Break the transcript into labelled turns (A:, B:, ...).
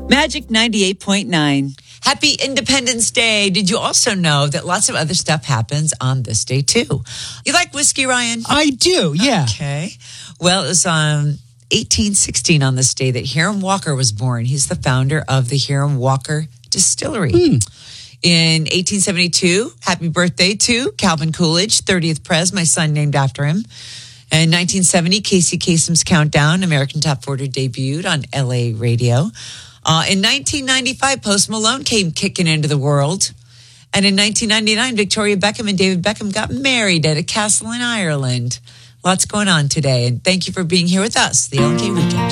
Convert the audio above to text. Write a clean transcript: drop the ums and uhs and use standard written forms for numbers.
A: Magic 98.9.
B: Happy Independence Day. Did you also know that lots of other stuff happens on this day, too? You like whiskey, Ryan?
C: I do, yeah.
B: Okay. Well, it was 1816 on this day that Hiram Walker was born. He's the founder of the Hiram Walker Distillery. In 1872, happy birthday to Calvin Coolidge, 30th Pres, my son named after him. In 1970, Casey Kasem's Countdown, American Top 40 debuted on LA radio. In 1995, Post Malone came kicking into the world. And in 1999, Victoria Beckham and David Beckham got married at a castle in Ireland. Lots going on today. And thank you for being here with us, the LK Weekend.